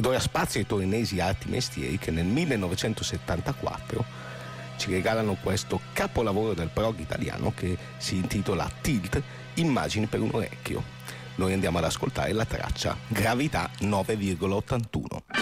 Ed ora spazio ai torinesi arti mestieri che nel 1974 ci regalano questo capolavoro del prog italiano che si intitola Tilt, immagini per un orecchio. Noi andiamo ad ascoltare la traccia Gravità 9,81.